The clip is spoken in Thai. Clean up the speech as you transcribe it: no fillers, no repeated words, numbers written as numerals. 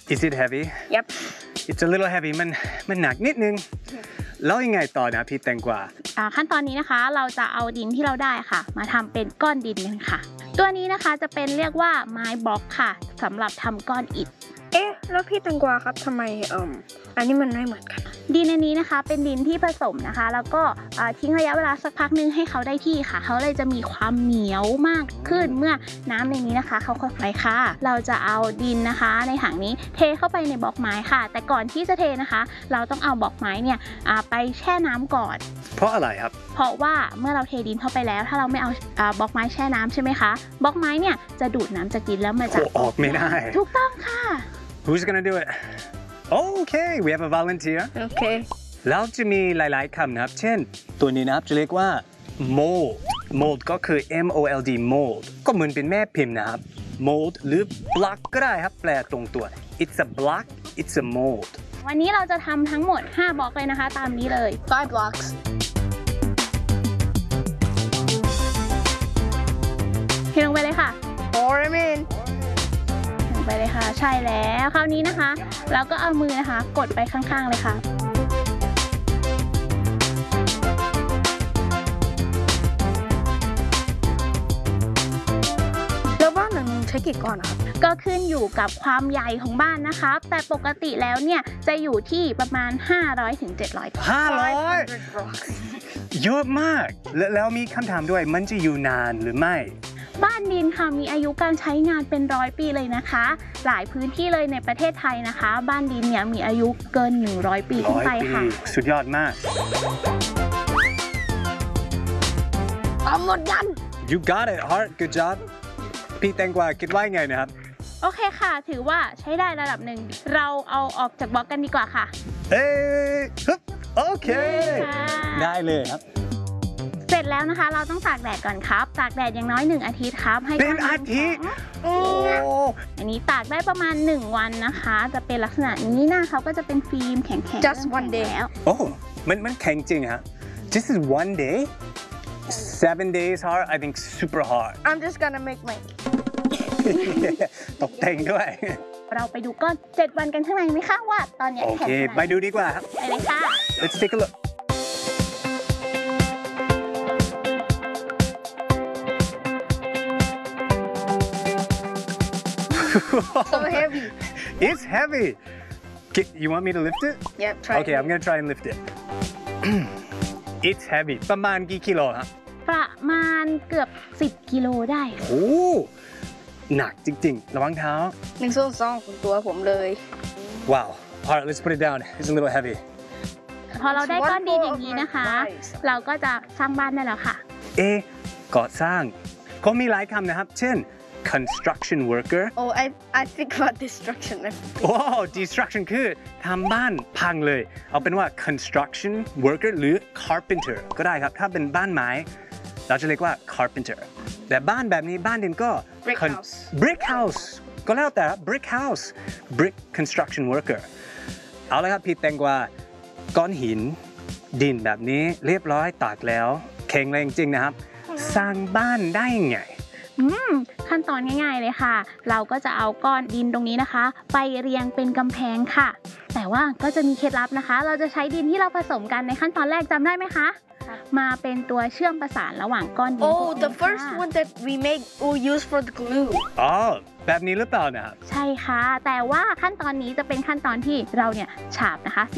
Is it heavy? Yep. It's a little heavy มันหนักนิดนึงแล้วยังไงต่อนะพี่แตงกวาขั้นตอนนี้นะคะเราจะเอาดินที่เราได้ค่ะมาทำเป็นก้อนดินกันค่ะตัวนี้นะคะจะเป็นเรียกว่าไม้บล็อกค่ะสำหรับทำก้อนอิฐแล้วพี่แตงกวาครับทำไมอันนี้มันไม่เหมือนกันดินอันนี้นะคะเป็นดินที่ผสมนะคะแล้วก็ทิ้งระยะเวลาสักพักนึงให้เขาได้ที่ค่ะเขาเลยจะมีความเหนียวมากขึ้นเมื่อน้ำในนี้นะคะเขาค่อยๆค่ะเราจะเอาดินนะคะในถังนี้เทเข้าไปในบล็อกไม้ค่ะแต่ก่อนที่จะเทนะคะเราต้องเอาบล็อกไม้เนี่ยไปแช่น้ำก่อนเพราะอะไรครับเพราะว่าเมื่อเราเทดินเข้าไปแล้วถ้าเราไม่เอาบล็อกไม้แช่น้ำใช่ไหมคะบล็อกไม้เนี่ยจะดูดน้ำจากดินแล้วมันจะออกไม่ได้ถูกต้องค่ะ Who's gonna do it? Okay, we have a volunteer. Okay. แล้วจะมีหลายๆคำนะครับเช่นตัวนี้นะครับจะเรียกว่า mold mold ก็คือ mold mold ก็เหมือนเป็นแม่พิมพ์นะครับ mold หรือ block ก็ได้ครับแปลตรงตัว It's a block It's a mold วันนี้เราจะทำทั้งหมด5บล็อกเลยนะคะตามนี้เลย 5 blocks เทลงไปเลยค่ะ Pour them in ไปเลยค่ะใช่แล้วคราวนี้นะคะเราก็เอามือนะคะกดไปข้างๆเลยค่ะแล้วบ้านหลังนึงใช้กี่ก้อนครับก็ขึ้นอยู่กับความใหญ่ของบ้านนะคะแต่ปกติแล้วเนี่ยจะอยู่ที่ประมาณ500 ถึง 700 500เยอะมากแล้วมีคำถามด้วยมันจะอยู่นานหรือไม่บ้านดินค่ะมีอายุการใช้งานเป็น100 ปีเลยนะคะหลายพื้นที่เลยในประเทศไทยนะคะบ้านดินเนี่ยมีอายุเกิน100 ปีขึ้นไปค่ะสุดยอดมากหมดกัน You got it Heart Good job พี่แตงกวาคิดว่าไงนะครับโอเคค่ะถือว่าใช้ได้ระดับหนึ่งเราเอาออกจากบล็อกกันดีกว่าค่ะโอเคได้เลยครับเสร็จแล้วนะคะเราต้องตากแดดก่อนครับตากแดดอย่างน้อย1 อาทิตย์ครับให้เป็นอาทิตย์อันนี้ตากได้ประมาณ1 วันนะคะจะเป็นลักษณะนี้หน้าเขาก็จะเป็นฟิล์มแข็งๆ Just one day แล้วมันแข็งจริงฮะ This is one day 7 days hard I think super hard I'm just gonna make my ตกแต่งด้วยเราไปดูก้อน7 วันกันข้างในไหมคะว่าตอนนี้โอเคไปดูดีกว่าครับไปเลยค่ะ Let's take a look So heavy. It's heavy. You want me to lift it? Yeah, try. Okay, I'm gonna try and lift it. It's heavy. ประมาณกี่กิโลครับประมาณเกือบ10 กิโลได้โอ้หนักจริงๆระวังเท้า 1/2ของตัวผมเลย Wow. Alright, let's put it down. It's a little heavy. พอเราได้ก้อนดินอย่างนี้นะคะเราก็จะสร้างบ้านได้แล้วค่ะก่อสร้างก็มีหลายคำนะครับเช่นconstruction worker Oh I think about destruction ว้าว destruction คือทำบ้านพังเลยเอาเป็นว่า construction worker หรือ carpenter ก็ได้ครับถ้าเป็นบ้านไม้เราจะเรียกว่า carpenter แต่บ้านแบบนี้บ้านดินก็ brick house ก็แล้วแต่ brick house brick construction worker เอาละครับพี่แตงกวาก้อนหินดินแบบนี้เรียบร้อยตากแล้วแข็งแรงจริงนะครับสร้างบ้านได้ไงขั้นตอนง่ายๆเลยค่ะเราก็จะเอาก้อนดินตรงนี้นะคะไปเรียงเป็นกำแพงค่ะแต่ว่าก็จะมีเคล็ดลับนะคะเราจะใช้ดินที่เราผสมกันในขั้นตอนแรกจำได้ไหมคะมาเป็นตัวเชื่อมประสานระหว่างก้อนดิน Oh the first one that we make we'll use for the glue แบบนี้หรือเปล่านะครับใช่ค่ะแต่ว่าขั้นตอนนี้จะเป็นขั้นตอนที่เราเนี่ยฉาบนะคะ